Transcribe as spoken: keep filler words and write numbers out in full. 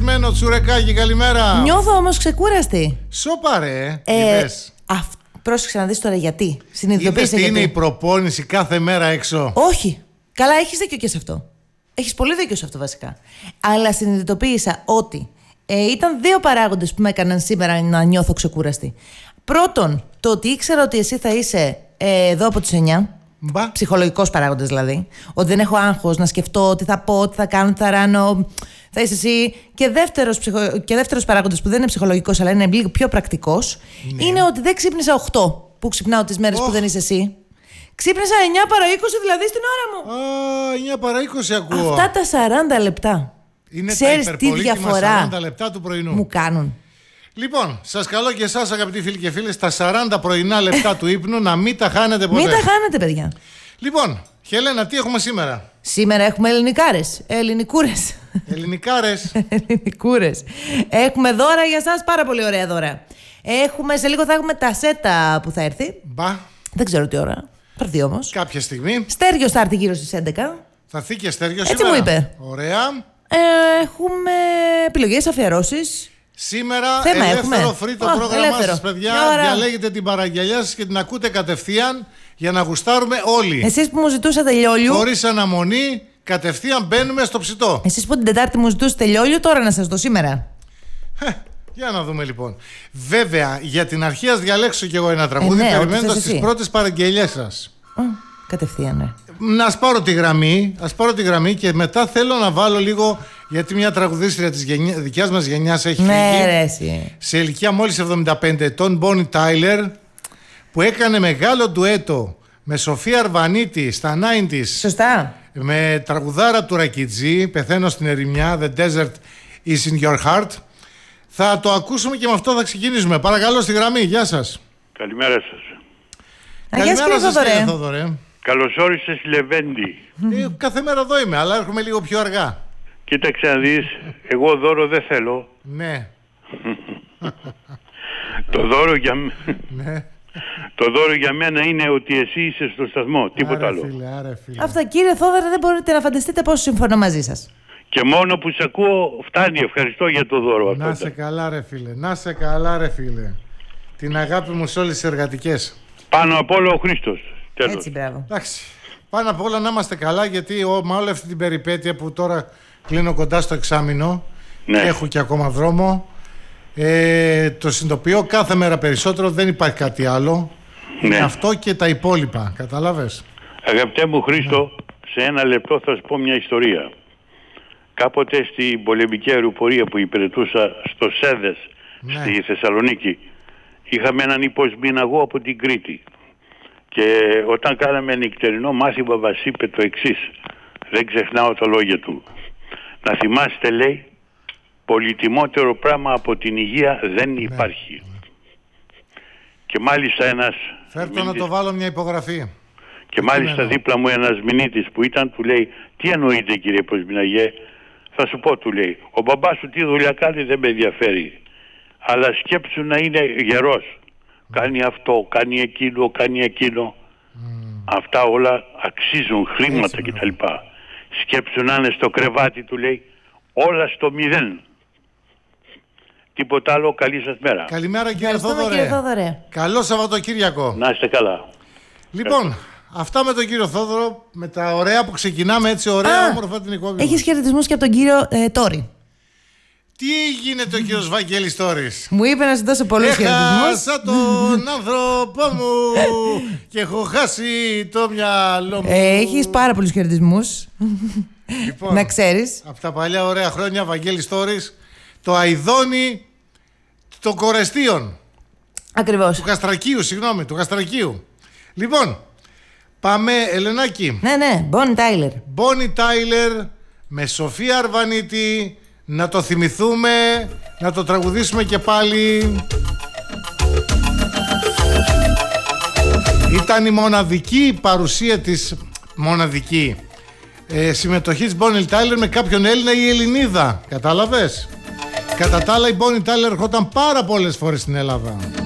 Καλεσμένο Τσουρεκάκι, καλημέρα. Νιώθω όμως ξεκούραστη. Σοπα ρε, ε, είδες. αυ... Πρόσεξε να δεις τώρα γιατί. Συνειδητοποίησε γιατί. είναι η προπόνηση κάθε μέρα έξω. Όχι. Καλά, έχεις δίκιο και σε αυτό. Έχεις πολύ δίκιο σε αυτό βασικά. Αλλά συνειδητοποίησα ότι ε, ήταν δύο παράγοντες που με έκαναν σήμερα να νιώθω ξεκούραστη. Πρώτον, το ότι ήξερα ότι εσύ θα είσαι ε, εδώ από τις εννιά. Μπα. Ψυχολογικός παράγοντας δηλαδή. Ότι δεν έχω άγχος να σκεφτώ τι θα πω, τι θα κάνω, τι θα ράνω. Θα είσαι εσύ. Και δεύτερος, ψυχο... και δεύτερος παράγοντας που δεν είναι ψυχολογικός αλλά είναι λίγο πιο πρακτικός, ναι, είναι ότι δεν ξύπνησα οκτώ που ξυπνάω τις μέρες oh. που δεν είσαι εσύ. Ξύπνησα εννιά παρά είκοσι δηλαδή στην ώρα μου. Α, εννιά παρά είκοσι ακούω. Αυτά τα σαράντα λεπτά. Είναι ξέρεις τα τι διαφορά σαράντα λεπτά του πρωινού μου κάνουν. Λοιπόν, σας καλώ και εσάς αγαπητοί φίλοι και φίλες, τα σαράντα πρωινά λεπτά του ύπνου να μην τα χάνετε ποτέ. Μην τα χάνετε, παιδιά. Λοιπόν, Χελένα, τι έχουμε σήμερα? Σήμερα έχουμε ελληνικάρες. Ελληνικούρες. Ελληνικάρες. Ελληνικούρες. Έχουμε δώρα για σας, πάρα πολύ ωραία δώρα. Έχουμε, σε λίγο θα έχουμε τα σέτα που θα έρθει. Μπα. Δεν ξέρω τι ώρα. Θα έρθει όμως. Κάποια στιγμή. Στέργιος θα έρθει γύρω στις έντεκα. Θα έρθει και Στέργιος Έτσι σήμερα. μου είπε. Ωραία. Ε, έχουμε επιλογές, αφιερώσεις. Σήμερα θέμα ελεύθερο έχουμε. free το Oh, πρόγραμμά ελεύθερο. σας, παιδιά. Ωραία. Διαλέγετε την παραγγελιά σας και την ακούτε κατευθείαν για να γουστάρουμε όλοι. Εσείς που μου ζητούσατε λιόλιου. Χωρίς αναμονή, κατευθείαν μπαίνουμε στο ψητό. Εσείς που την Τετάρτη μου ζητούσατε λιόλιου, τώρα να σας δω σήμερα. Για να δούμε λοιπόν. Βέβαια, για την αρχή ας διαλέξω κι εγώ ένα τραγούδι, ε, ναι, περιμένοντας τις πρώτες παραγγελιές σας. Oh, κατευθείαν, ναι. Να ας πάρω τη γραμμή, ας πάρω τη γραμμή και μετά θέλω να βάλω λίγο, γιατί μια τραγουδίστρια της γενιά, δικιάς μας γενιάς έχει ναι, φύγει ρε, εσύ. σε ηλικία μόλις εβδομήντα πέντε ετών, Bonnie Tyler, που έκανε μεγάλο ντουέτο με Σοφία Αρβανίτη στα ενενήντα. Σωστά. Με τραγουδάρα του Ρακιτζή, Πεθαίνω στην ερημιά, The Desert is in your heart. Θα το ακούσουμε και με αυτό θα ξεκινήσουμε. Παρακαλώ στη γραμμή, γεια σας. Καλημέρα σας. Καλημέρα σας, κύριε Θόδωρε. Καλώς όρισες, Λεβέντη. Ε, κάθε μέρα εδώ είμαι, αλλά έρχομαι λίγο πιο αργά. Κοίταξε να δεις, εγώ δώρο δεν θέλω. Ναι. Το δώρο για μ... ναι. Το δώρο για μένα είναι ότι εσύ είσαι στο σταθμό, τίποτα Άρα, άλλο. Φίλε, άρα, φίλε. Αυτά, κύριε Θόδωρα, δεν μπορείτε να φανταστείτε πόσο συμφωνώ μαζί σας. Και μόνο που σε ακούω φτάνει, ευχαριστώ για το δώρο. Να σε καλά ρε φίλε, να σε καλά ρε φίλε. Την αγάπη μου σε όλες τις εργατικές. Πάνω απ' όλο ο Χρήστος. Τέλος. Έτσι, μπράβο. Εντάξει, πάνω απ' όλα να είμαστε καλά, γιατί ο, με όλη αυτή την περιπέτεια που τώρα κλείνω κοντά στο εξάμηνο, ναι, και έχω και ακόμα δρόμο, ε, το συνειδητοποιώ κάθε μέρα περισσότερο, δεν υπάρχει κάτι άλλο. Ναι. Είναι αυτό και τα υπόλοιπα, καταλάβες. Αγαπητέ μου Χρήστο, ναι, σε ένα λεπτό θα σου πω μια ιστορία. Κάποτε στην πολεμική αεροπορία που υπηρετούσα στο ΣΕΔΕΣ, ναι, στη Θεσσαλονίκη, είχαμε έναν υποσμηναγό από την Κρήτη. Και όταν κάναμε νυχτερινό μάθημα μας είπε το εξής, δεν ξεχνάω τα λόγια του. Να θυμάστε, λέει, πολυτιμότερο πράγμα από την υγεία δεν, ναι, υπάρχει. Και μάλιστα ένας... Φέρτο να το βάλω μια υπογραφή. Και μάλιστα ναι, δίπλα μου ένας μηνύτης που ήταν, του λέει, τι εννοείται κύριε υποσμηναγέ? Θα σου πω, του λέει, ο μπαμπάς σου τι δουλειά κάνει δεν με ενδιαφέρει. Αλλά σκέψου να είναι γερός. Mm. Κάνει αυτό, κάνει εκείνο, κάνει εκείνο. Mm. Αυτά όλα αξίζουν χρήματα κτλ. Σκέψου να είναι στο κρεβάτι, του λέει, όλα στο μηδέν. Τίποτα άλλο, καλή σας μέρα. Καλημέρα κύριε Θόδωρε. Θόδωρε. Καλό Σαββατοκύριακο. Να είστε καλά. Λοιπόν, αυτά με τον κύριο Θόδωρο, με τα ωραία που ξεκινάμε έτσι ωραία, Α, όμορφα την εικόνα. Έχεις χαιρετισμούς και από τον κύριο ε, Τόρι. Τι γίνεται ο κύριος Βαγγέλης Τόρης? Μου είπε να σου δώσω πολλούς χαιρετισμούς. Έχασα τον άνθρωπό μου και έχω χάσει το μυαλό μου. Ε, έχεις πάρα πολλούς χαιρετισμούς. Λοιπόν, να ξέρεις. από τα παλιά ωραία χρόνια, Βαγγέλης Τόρης, το αηδόνι των Κορεστίων. Ακριβώς. Του Καστρακίου, συγγνώμη, του Καστρακίου. Λοιπόν, πάμε, Ελενάκη. Ναι, ναι, Bonnie Tyler. Bonnie Tyler με Σοφία Αρβανίτη. Να το θυμηθούμε, να το τραγουδήσουμε και πάλι. Ήταν η μοναδική παρουσία της, μοναδική ε, συμμετοχή της Bonnie Tyler με κάποιον Έλληνα ή Ελληνίδα. Κατάλαβες? Κατά τα άλλα η Bonnie Tyler ερχόταν πάρα πολλές φορές στην Ελλάδα.